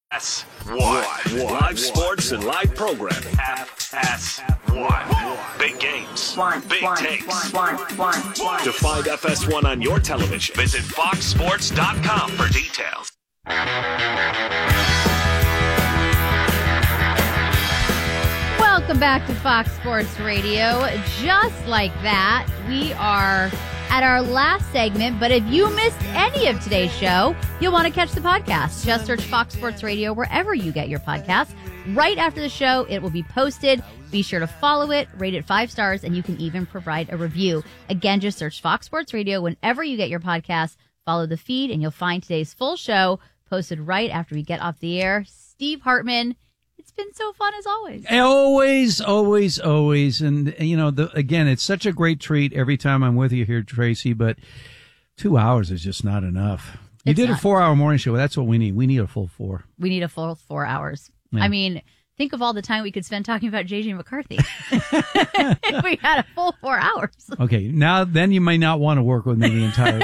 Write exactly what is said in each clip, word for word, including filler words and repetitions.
F S one. Live sports and live programming. F S one. Big games. One, big one, takes. one, one, one. To find F S one on your television, visit fox sports dot com for details. Welcome back to Fox Sports Radio. Just like that, we are at our last segment, but if you missed any of today's show, you'll want to catch the podcast. Just search Fox Sports Radio wherever you get your podcasts. Right after the show, it will be posted. Be sure to follow it, rate it five stars, and you can even provide a review. Again, just search Fox Sports Radio whenever you get your podcasts. Follow the feed, and you'll find today's full show posted right after we get off the air. Steve Hartman, it's been so fun as always. Always, always, always. And, you know, the, again, it's such a great treat every time I'm with you here, Tracy, but two hours is just not enough. You It's did not. a four-hour morning show. That's what we need. We need a full four. We need a full four hours. Yeah. I mean, think of all the time we could spend talking about J J McCarthy. If we had a full four hours. Okay, now then you may not want to work with me the entire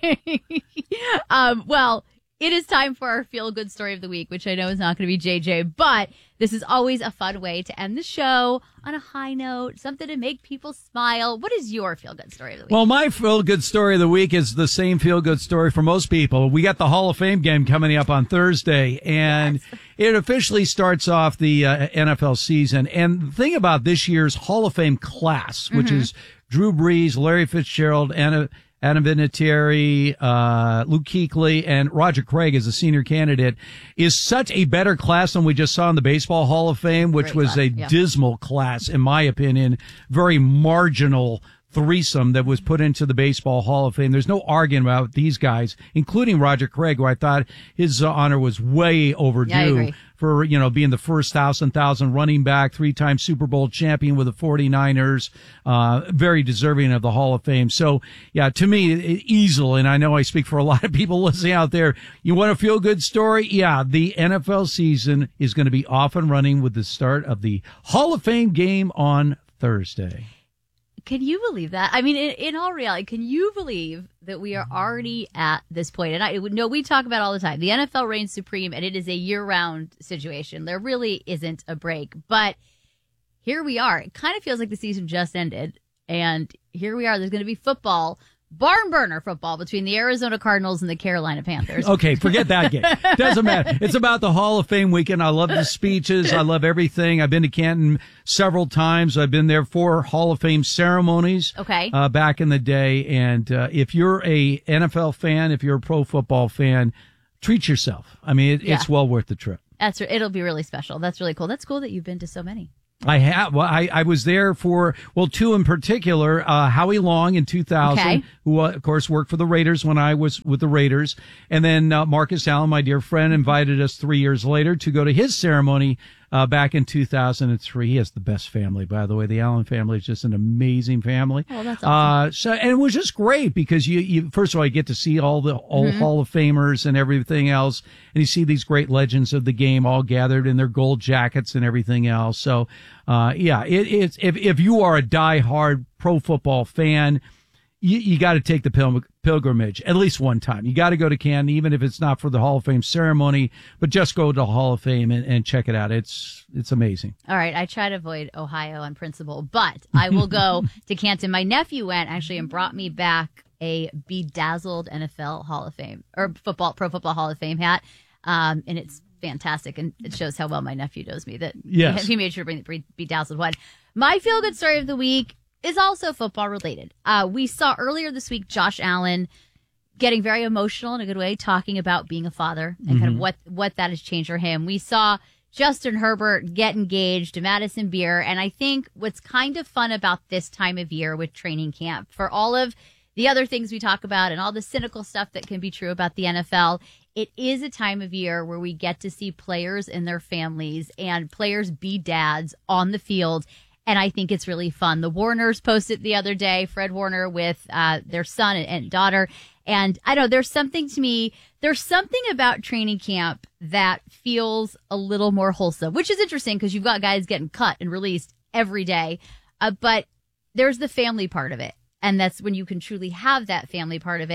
time. um, well, it is time for our feel-good story of the week, which I know is not going to be J J, but this is always a fun way to end the show on a high note, something to make people smile. What is your feel-good story of the week? Well, my feel-good story of the week is the same feel-good story for most people. We got the Hall of Fame game coming up on Thursday, and Yes. it officially starts off the uh, N F L season. And the thing about this year's Hall of Fame class, which Mm-hmm. is Drew Brees, Larry Fitzgerald, Anna Adam Vinatieri, uh, Luke Kuechly, and Roger Craig as a senior candidate, is such a better class than we just saw in the Baseball Hall of Fame, which Great was class, a yeah. dismal class, in my opinion. Very marginal threesome that was put into the Baseball Hall of Fame. There's no arguing about these guys, including Roger Craig, who I thought his uh, honor was way overdue. Yeah, I agree. For, you know, being the first thousand thousand running back, three-time Super Bowl champion with the forty-niners, uh, very deserving of the Hall of Fame. So, yeah, to me, it, easily, and I know I speak for a lot of people listening out there, you want a feel-good story? Yeah, the N F L season is going to be off and running with the start of the Hall of Fame game on Thursday. Can you believe that? I mean, in, in all reality, can you believe that we are already at this point? And I know we talk about it all the time. The N F L reigns supreme, and it is a year-round situation. There really isn't a break. But here we are. It kind of feels like the season just ended, and here we are. There's going to be football, barn burner football between the Arizona Cardinals and the Carolina Panthers. Okay, forget that game. Doesn't matter. It's about the Hall of Fame weekend. I love the speeches. I love everything. I've been to Canton several times. I've been there for Hall of Fame ceremonies. Okay. Uh, back in the day. And uh, if you're a N F L fan, if you're a pro football fan, treat yourself. I mean, it, Yeah. it's well worth the trip. That's it'll be really special. That's really cool. That's cool that you've been to so many. I have. Well, I, I was there for, well, two in particular. Uh, Howie Long in two thousand, Okay. who, uh, of course, worked for the Raiders when I was with the Raiders. And then uh, Marcus Allen, my dear friend, invited us three years later to go to his ceremony uh, back in two thousand three. He has the best family, by the way. The Allen family is just an amazing family. Oh, that's Uh, so, and it was just great because you, you, first of all, you get to see all the all Mm-hmm. Hall of Famers and everything else. And you see these great legends of the game all gathered in their gold jackets and everything else. So, uh, yeah, it, it's, if, if you are a diehard pro football fan, you, you got to take the pil- pilgrimage at least one time. You got to go to Canton, even if it's not for the Hall of Fame ceremony, but just go to the Hall of Fame and, and check it out. It's, it's amazing. All right, I try to avoid Ohio on principle, but I will go to Canton. My nephew went actually and brought me back a bedazzled N F L Hall of Fame or football Pro Football Hall of Fame hat, um, and it's fantastic, and it shows how well my nephew knows me. That Yes. he made sure to bring the bedazzled one. My feel good story of the week is also football related. Uh, we saw earlier this week Josh Allen getting very emotional in a good way, talking about being a father and kind of what what that has changed for him. We saw Justin Herbert get engaged to Madison Beer, and I think what's kind of fun about this time of year with training camp, for all of the other things we talk about and all the cynical stuff that can be true about the N F L, it is a time of year where we get to see players and their families and players be dads on the field. And I think it's really fun. The Warners posted the other day, Fred Warner with uh, their son and daughter. And I don't know, there's something to me, there's something about training camp that feels a little more wholesome, which is interesting because you've got guys getting cut and released every day. Uh, but there's the family part of it. And that's when you can truly have that family part of it.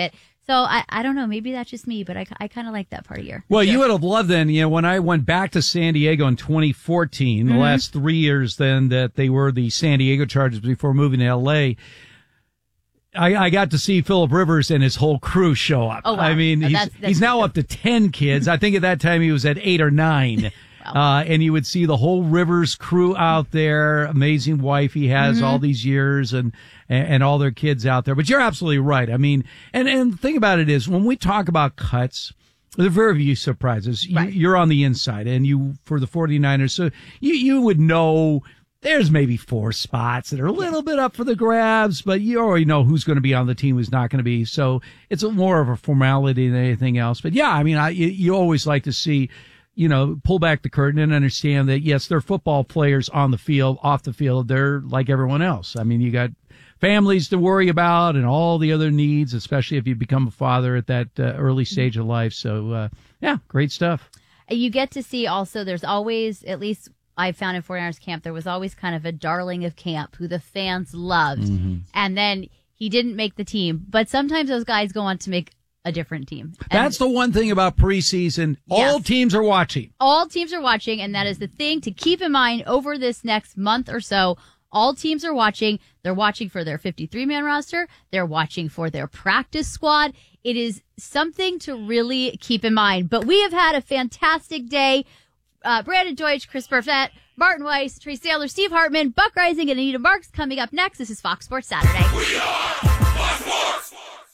So I, I don't know. Maybe that's just me, but I, I kind of like that part of year. Well, you would have loved then, you know, when I went back to San Diego in twenty fourteen, mm-hmm. the last three years then that they were the San Diego Chargers before moving to L A, I, I got to see Phillip Rivers and his whole crew show up. Oh, wow. I mean, he's, that's, that's he's now up to ten kids. I think at that time he was at eight or nine. Uh, and you would see the whole Rivers crew out there. Amazing wife he has mm-hmm. all these years and, and, and all their kids out there. But you're absolutely right. I mean, and, and the thing about it is when we talk about cuts, there are very few surprises. Right. You, you're on the inside and you, for the 49ers, so you, you would know there's maybe four spots that are a little bit up for the grabs, but you already know who's going to be on the team, who's not going to be. So it's more of a formality than anything else. But yeah, I mean, I, you, you always like to see, you know, pull back the curtain and understand that, yes, they're football players on the field, off the field. They're like everyone else. I mean, you got families to worry about and all the other needs, especially if you become a father at that uh, early stage of life. So, uh, yeah, great stuff. You get to see also there's always, at least I found in 49ers camp, there was always kind of a darling of camp who the fans loved. Mm-hmm. And then he didn't make the team. But sometimes those guys go on to make a different team. And that's the one thing about preseason. All yes. teams are watching. All teams are watching, and that is the thing to keep in mind over this next month or so. All teams are watching. They're watching for their fifty-three man roster. They're watching for their practice squad. It is something to really keep in mind. But we have had a fantastic day. Uh, Brandon Deutsch, Chris Burfett, Martin Weiss, Trace Saylor, Steve Hartman, Buck Rising, and Anita Marks coming up next. This is Fox Sports Saturday. We are Fox Sports.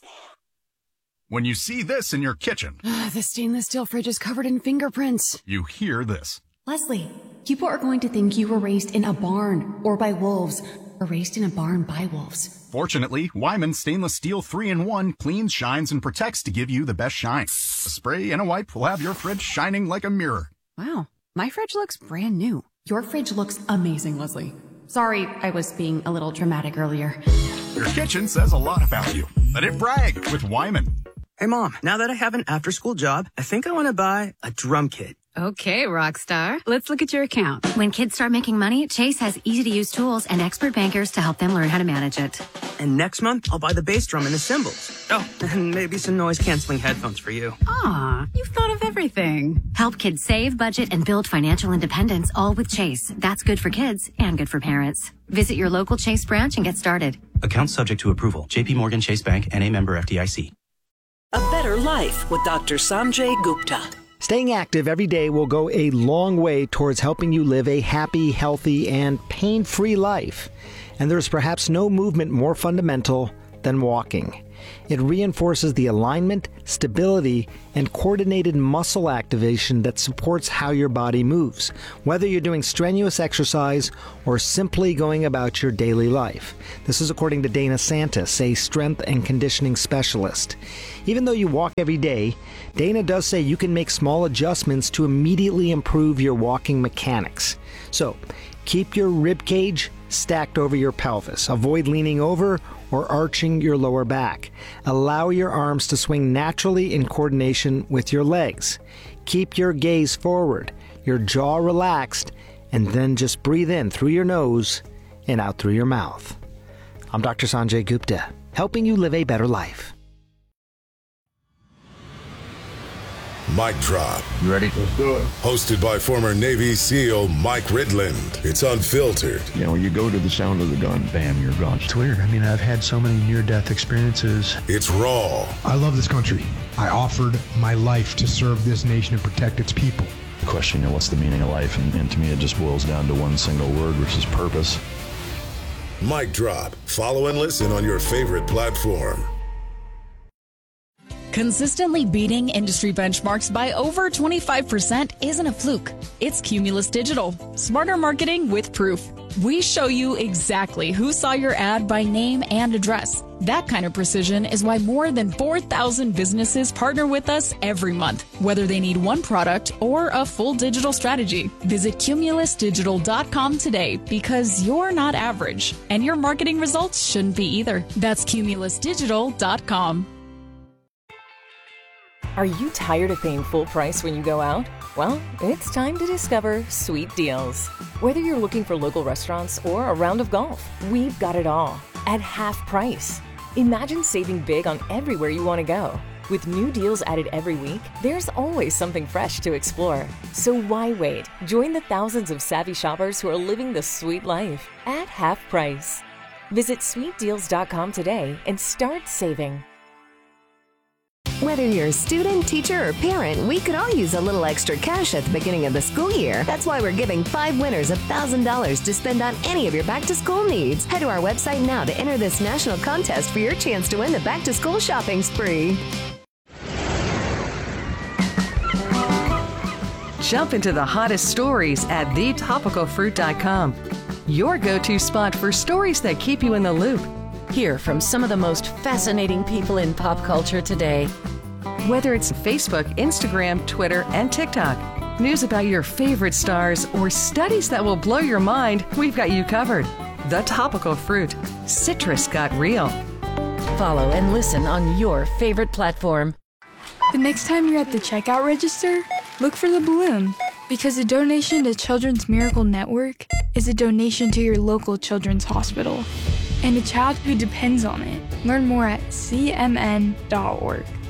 When you see this in your kitchen, the stainless steel fridge is covered in fingerprints. You hear this. Leslie, people are going to think you were raised in a barn or by wolves or raised in a barn by wolves. Fortunately, Wyman Stainless Steel three in one cleans, shines, and protects to give you the best shine. A spray and a wipe will have your fridge shining like a mirror. Wow, my fridge looks brand new. Your fridge looks amazing, Leslie. Sorry, I was being a little dramatic earlier. Your kitchen says a lot about you. Let it brag with Wyman. Hey, Mom, now that I have an after-school job, I think I want to buy a drum kit. Okay, rock star. Let's look at your account. When kids start making money, Chase has easy-to-use tools and expert bankers to help them learn how to manage it. And next month, I'll buy the bass drum and the cymbals. Oh, and maybe some noise-canceling headphones for you. Aw, you've thought of everything. Help kids save, budget, and build financial independence, all with Chase. That's good for kids and good for parents. Visit your local Chase branch and get started. Account subject to approval. J P Morgan Chase Bank, N A member F D I C. A better life with Doctor Sanjay Gupta. Staying active every day will go a long way towards helping you live a happy, healthy, and pain-free life. And there's perhaps no movement more fundamental than walking. It reinforces the alignment, stability, and coordinated muscle activation that supports how your body moves, whether you're doing strenuous exercise or simply going about your daily life. This is according to Dana Santis, a strength and conditioning specialist. Even though you walk every day, Dana does say you can make small adjustments to immediately improve your walking mechanics. So, keep your rib cage stacked over your pelvis. Avoid leaning over or arching your lower back. Allow your arms to swing naturally in coordination with your legs. Keep your gaze forward, your jaw relaxed, and then just breathe in through your nose and out through your mouth. I'm Doctor Sanjay Gupta, helping you live a better life. Mic Drop. You ready? Let's do it. Hosted by former Navy SEAL Mike Ridland. It's unfiltered. You know, you go to the sound of the gun, bam, you're gone. It's weird. I mean, I've had so many near-death experiences. It's raw. I love this country. I offered my life to serve this nation and protect its people. The question, you know, what's the meaning of life? And, and to me, it just boils down to one single word, which is purpose. Mic Drop. Follow and listen on your favorite platform. Consistently beating industry benchmarks by over twenty-five percent isn't a fluke. It's Cumulus Digital. Smarter marketing with proof. We show you exactly who saw your ad by name and address. That kind of precision is why more than four thousand businesses partner with us every month, whether they need one product or a full digital strategy. Visit cumulus digital dot com today because you're not average, and your marketing results shouldn't be either. That's cumulus digital dot com. Are you tired of paying full price when you go out? Well, it's time to discover Sweet Deals. Whether you're looking for local restaurants or a round of golf, we've got it all at half price. Imagine saving big on everywhere you want to go. With new deals added every week, there's always something fresh to explore. So why wait? Join the thousands of savvy shoppers who are living the sweet life at half price. Visit sweet deals dot com today and start saving. Whether you're a student, teacher, or parent, we could all use a little extra cash at the beginning of the school year. That's why we're giving five winners one thousand dollars to spend on any of your back-to-school needs. Head to our website now to enter this national contest for your chance to win the back-to-school shopping spree. Jump into the hottest stories at the topical fruit dot com. Your go-to spot for stories that keep you in the loop. Hear from some of the most fascinating people in pop culture today. Whether it's Facebook, Instagram, Twitter, and TikTok, news about your favorite stars, or studies that will blow your mind, we've got you covered. The Topical Fruit. Citrus got real. Follow and listen on your favorite platform. The next time you're at the checkout register, look for the balloon, because a donation to Children's Miracle Network is a donation to your local children's hospital and a child who depends on it. Learn more at c m n dot org.